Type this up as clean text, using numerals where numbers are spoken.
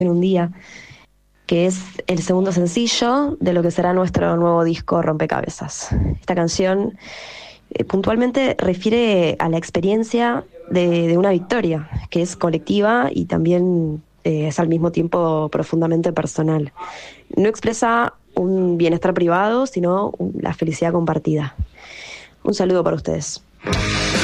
en un día, que es el segundo sencillo de lo que será nuestro nuevo disco Rompecabezas. Esta canción puntualmente refiere a la experiencia de una victoria, que es colectiva y también es al mismo tiempo profundamente personal. No expresa un bienestar privado, sino la felicidad compartida. Un saludo para ustedes.